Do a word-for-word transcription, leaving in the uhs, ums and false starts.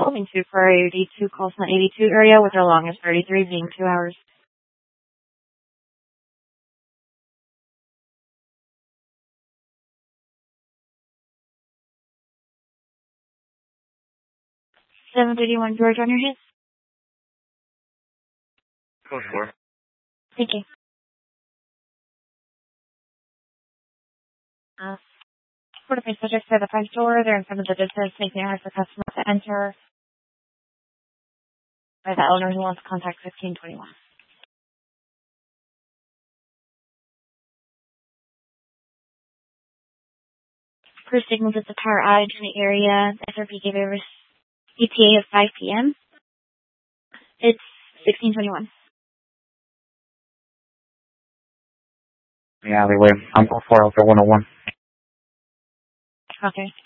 Moving to for eighty-two calls in the eighty-two area with their longest thirty-three being two hours. seven thirty-one George on your hit. Go for. Thank you. Uh, for the face subjects at the front door, they're in front of the business, making it hard for customers to enter. By the owner who wants to contact fifteen twenty-one. Per signals at the power outage in the area, the S R P gave a E T A of five p.m. It's sixteen twenty-one. The alleyway. I'm going for Alpha one oh one. Okay.